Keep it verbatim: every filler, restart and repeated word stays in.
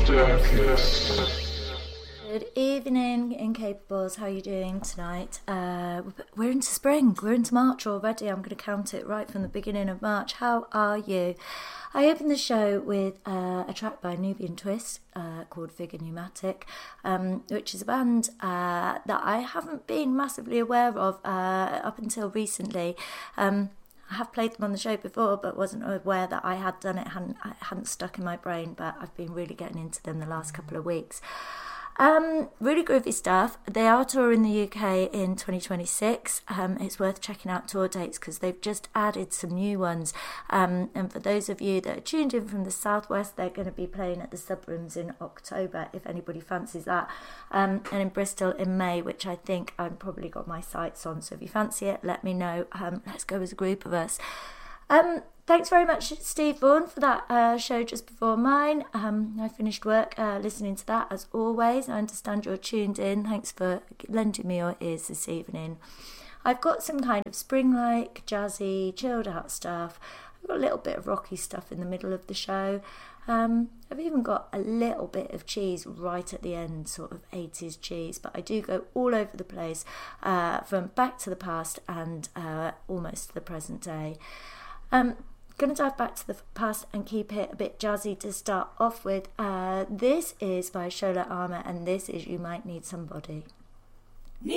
Good evening, Incapables. How are you doing tonight? Uh, we're into spring. We're into March already. I'm going to count it right from the beginning of March. How are you? I opened the show with uh, a track by Nubian Twist uh, called Figure Pneumatic, um, which is a band uh, that I haven't been massively aware of uh, up until recently. Um, I have played them on the show before, but wasn't aware that I had done it. hadn't it hadn't stuck in my brain, but I've been really getting into them the last couple of weeks. Um, really groovy stuff. They are touring the U K in twenty twenty-six. Um, it's worth checking out tour dates because they've just added some new ones. Um, and for those of you that are tuned in from the southwest, they're going to be playing at the Subrooms in October, if anybody fancies that. Um, and in Bristol in May, which I think I've probably got my sights on. So if you fancy it, let me know. Um, let's go as a group of us. Um, thanks very much, Steve Vaughan, for that uh, show just before mine. Um, I finished work uh, listening to that as always. I understand you're tuned in. Thanks for lending me your ears this evening. I've got some kind of spring-like, jazzy, chilled out stuff. I've got a little bit of rocky stuff in the middle of the show. Um, I've even got a little bit of cheese right at the end, sort of eighties cheese, but I do go all over the place uh, from back to the past and uh, almost to the present day. Um, going to dive back to the past and keep it a bit jazzy to start off with. Uh, this is by Shola Ama, and this is You Might Need Somebody.